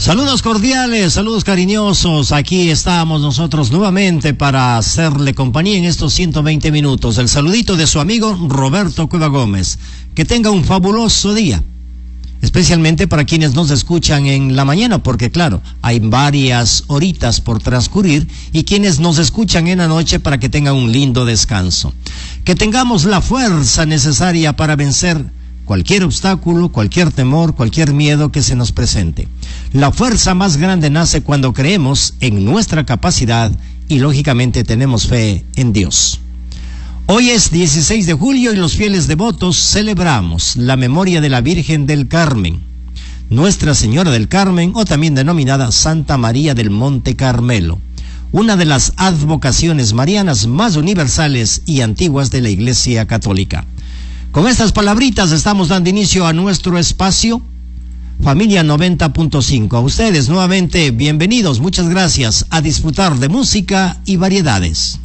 Saludos cordiales, saludos cariñosos. Aquí estamos nosotros nuevamente para hacerle compañía en estos 120 minutos. El saludito de su amigo Roberto Cueva Gómez. Que tenga un fabuloso día. Especialmente para quienes nos escuchan en la mañana, porque claro, hay varias horitas por transcurrir, y quienes nos escuchan en la noche para que tengan un lindo descanso. Que tengamos la fuerza necesaria para vencer cualquier obstáculo, cualquier temor, cualquier miedo que se nos presente. La fuerza más grande nace cuando creemos en nuestra capacidad y lógicamente tenemos fe en Dios. Hoy es 16 de julio y los fieles devotos celebramos la memoria de la Virgen del Carmen, Nuestra Señora del Carmen, o también denominada Santa María del Monte Carmelo, una de las advocaciones marianas más universales y antiguas de la Iglesia Católica. Con estas palabritas estamos dando inicio a nuestro espacio Familia 90.5. A ustedes nuevamente bienvenidos, muchas gracias, a disfrutar de música y variedades.